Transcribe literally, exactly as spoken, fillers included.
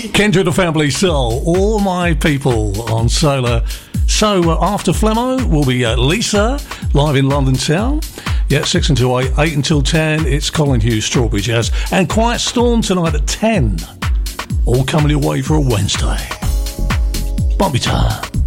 Kendra the Family Soul, all my people on Solar. So uh, after Flemo will be uh, Lisa live in London Town. Yeah, six until eight, eight until ten. It's Colin Hughes, Strawberry Jazz, and Quiet Storm tonight at ten. All coming your way for a Wednesday. Bobby time.